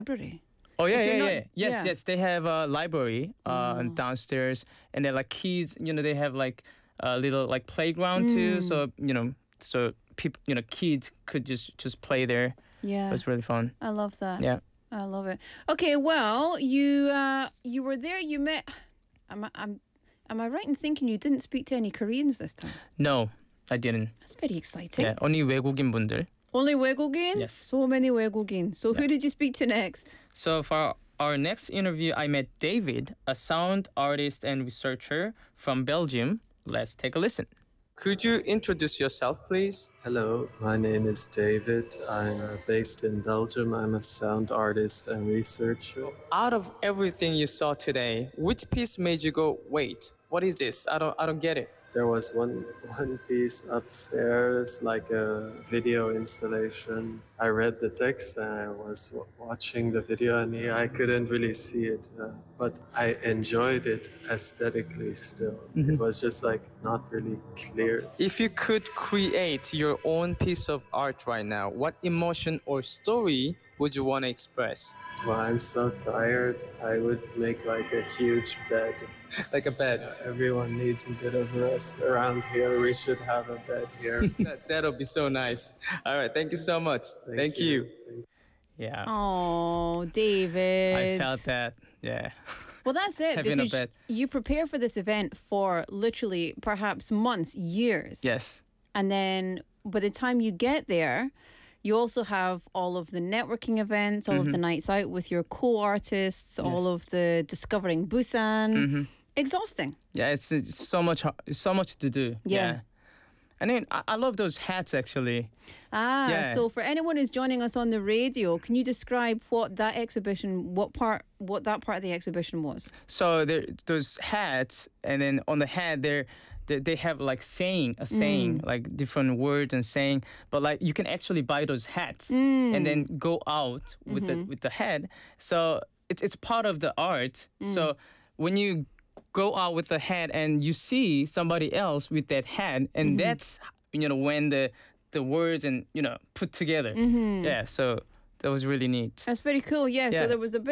library. Oh yeah, If you're yeah, not- yeah. Yes, yeah. yes. They have a library downstairs, and they're like kids. They have like a little like playground too. So so people, kids could just play there. Yeah. It was really fun. I love that. Yeah. I love it. Okay, well, you were there. You met. Am I right in thinking you didn't speak to any Koreans this time? No, I didn't. That's very exciting. Yeah, only 외국인 분들. Only 외국인? Yes. So many 외국인. So who did you speak to next? So for our next interview, I met David, a sound artist and researcher from Belgium. Let's take a listen. Could you introduce yourself, please? Hello, my name is David. I'm based in Belgium. I'm a sound artist and researcher. Out of everything you saw today, which piece made you go, wait, what is this? I don't get it. There was one piece upstairs, like a video installation. I read the text and I was watching the video and I couldn't really see it, but I enjoyed it aesthetically still. It was just like not really clear. If you could create your own piece of art right now, what emotion or story would you want to express? Well, I'm so tired. I would make like a huge bed. Like a bed. Everyone needs a bit of rest around here. We should have a bed here. That'll be so nice. All right, thank you so much. Thank you. Yeah. Oh, David. I felt that. Yeah. Well, that's it. Having a Because bed. you prepare for this event for literally perhaps months, years. Yes. And then by the time you get there, you also have all of the networking events, all of the nights out with your co-artists, all of the discovering Busan. Exhausting. Yeah, it's so much to do. Yeah. And then I love those hats actually. Yeah. So for anyone who's joining us on the radio, can you describe what that exhibition, what that part of the exhibition was? So those hats, and then on the hat they have like saying, like different words and saying, but like you can actually buy those hats and then go out with the hat. So it's part of the art. So when you go out with the hat and you see somebody else with that hat, and that's when the words and put together. Yeah, so that was really neat. That's very cool. Yeah. Yeah. So there was a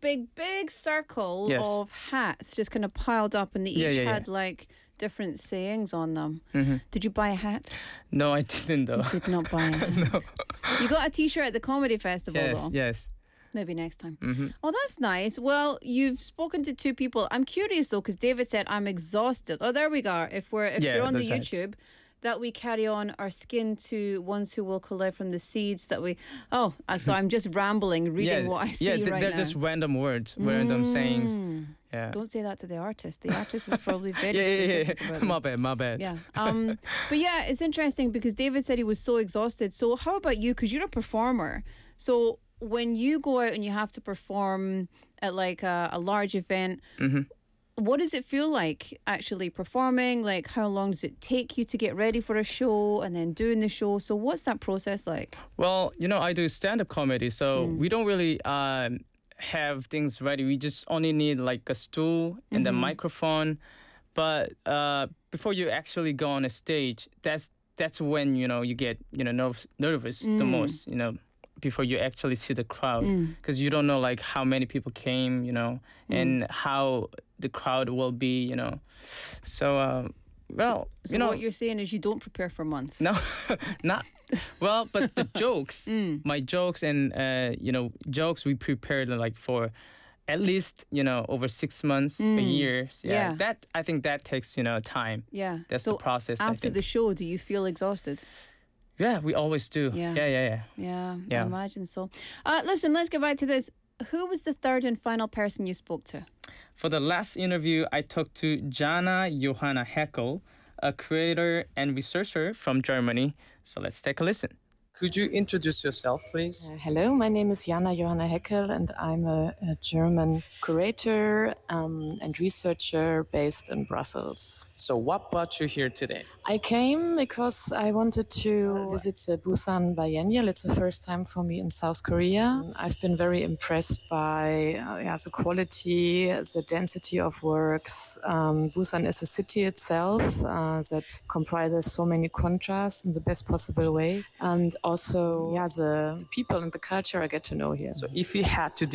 big circle Yes. of hats just kind of piled up, and they each had like different sayings on them. Did you buy a hat? No, I didn't though. Did not buy a hat. You got a T-shirt at the comedy festival though. Yes. Maybe next time. Oh, that's nice. Well, you've spoken to two people. I'm curious though, because David said I'm exhausted. Oh, there we go. If you're on the those hats. YouTube, that we carry on our skin to ones who will collect from the seeds that we. Oh, so I'm just rambling, reading what I see right they're now. just random words, random sayings. Yeah. Don't say that to the artist. The artist is probably very Yeah. specific about it. My bad. Yeah. But yeah, it's interesting because David said he was so exhausted. So how about you? Because you're a performer. So when you go out and you have to perform at like a large event, what does it feel like actually performing? Like how long does it take you to get ready for a show and then doing the show? So what's that process like? Well, I do stand-up comedy, so we don't really have things ready. We just only need like a stool and a microphone. But before you actually go on a stage, that's when you get nervous the most. Before you actually see the crowd, because you don't know like how many people came, and how the crowd will be, So well, So what you're saying is you don't prepare for months. no, not well, but the jokes, my jokes and jokes we prepared like for at least over 6 months, a year. Yeah. That I think that takes time. Yeah. That's so the process. I After think. the show, do you feel exhausted? Yeah, we always do. Yeah. Yeah. Yeah, I Yeah. imagine so. Listen, let's get back to this. Who was the third and final person you spoke to? For the last interview, I talked to Jana Johanna Heckel, a creator and researcher from Germany. So let's take a listen. Could you introduce yourself, please? Hello, my name is Jana Johanna Heckel, and I'm a German curator and researcher based in Brussels. So what brought you here today? I came because I wanted to visit the Busan Biennial. It's the first time for me in South Korea. I've been very impressed by the quality, the density of works. Busan is a city itself that comprises so many contrasts in the best possible way. And also, the people and the culture I get to know here. So if you had to